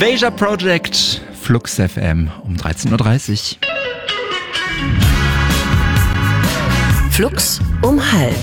Veja Project, Flux FM um 13.30 Uhr. Flux um 12:30.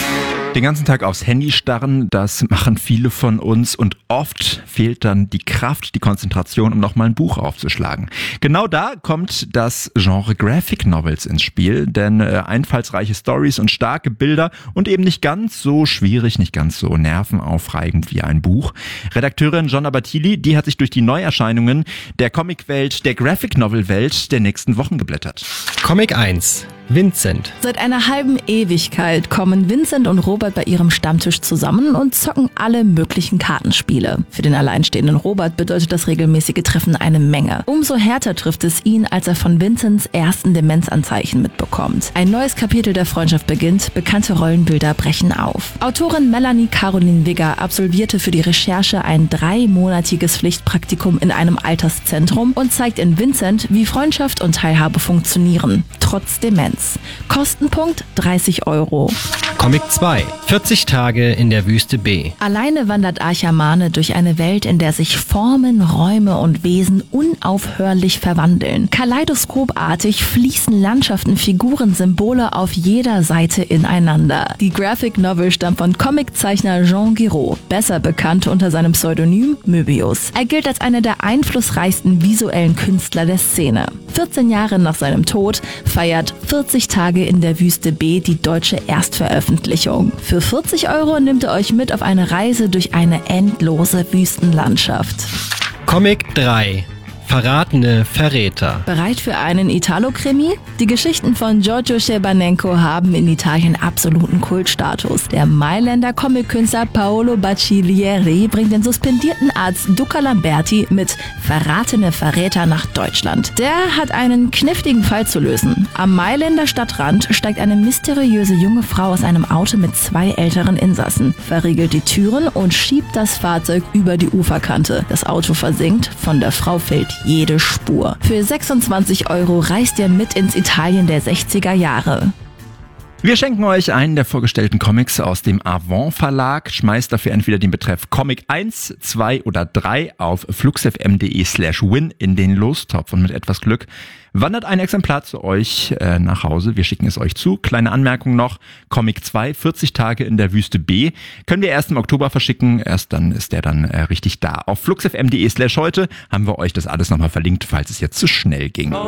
Den ganzen Tag aufs Handy starren, das machen viele von uns und oft fehlt dann die Kraft, die Konzentration, um nochmal ein Buch aufzuschlagen. Genau da kommt das Genre Graphic Novels ins Spiel, denn einfallsreiche Stories und starke Bilder und eben nicht ganz so schwierig, nicht ganz so nervenaufreibend wie ein Buch. Redakteurin Jonna Battili, die hat sich durch die Neuerscheinungen der Comicwelt, der Graphic Novel Welt der nächsten Wochen geblättert. Comic 1. Vincent. Seit einer halben Ewigkeit kommen Vincent und Robert bei ihrem Stammtisch zusammen und zocken alle möglichen Kartenspiele. Für den alleinstehenden Robert bedeutet das regelmäßige Treffen eine Menge. Umso härter trifft es ihn, als er von Vincents ersten Demenzanzeichen mitbekommt. Ein neues Kapitel der Freundschaft beginnt, bekannte Rollenbilder brechen auf. Autorin Melanie Caroline Wigger absolvierte für die Recherche ein 3-monatiges Pflichtpraktikum in einem Alterszentrum und zeigt in Vincent, wie Freundschaft und Teilhabe funktionieren, trotz Demenz. Kostenpunkt 30 €. Comic 2. 40 Tage in der Wüste B. Alleine wandert Archamane durch eine Welt, in der sich Formen, Räume und Wesen unaufhörlich verwandeln. Kaleidoskopartig fließen Landschaften, Figuren, Symbole auf jeder Seite ineinander. Die Graphic Novel stammt von Comiczeichner Jean Giraud, besser bekannt unter seinem Pseudonym Möbius. Er gilt als einer der einflussreichsten visuellen Künstler der Szene. 14 Jahre nach seinem Tod feiert 40 Tage in der Wüste B die deutsche Erstveröffentlichung. Für 40 € nimmt er euch mit auf eine Reise durch eine endlose Wüstenlandschaft. Comic 3. Verratene Verräter. Bereit für einen Italo-Krimi? Die Geschichten von Giorgio Schebanenko haben in Italien absoluten Kultstatus. Der Mailänder Comic-Künstler Paolo Bacciglieri bringt den suspendierten Arzt Duca Lamberti mit Verratene Verräter nach Deutschland. Der hat einen kniffligen Fall zu lösen. Am Mailänder Stadtrand steigt eine mysteriöse junge Frau aus einem Auto mit 2 älteren Insassen, verriegelt die Türen und schiebt das Fahrzeug über die Uferkante. Das Auto versinkt, von der Frau fehlt jede Spur. Für 26 € reist ihr mit ins Italien der 60er Jahre. Wir schenken euch einen der vorgestellten Comics aus dem Avant Verlag. Schmeißt dafür entweder den Betreff Comic 1, 2 oder 3 auf fluxfm.de/win in den Lostopf und mit etwas Glück wandert ein Exemplar zu euch nach Hause. Wir schicken es euch zu. Kleine Anmerkung noch, Comic 2, 40 Tage in der Wüste B, können wir erst im Oktober verschicken. Erst dann ist der dann richtig da. Auf fluxfm.de/heute haben wir euch das alles nochmal verlinkt, falls es jetzt zu schnell ging.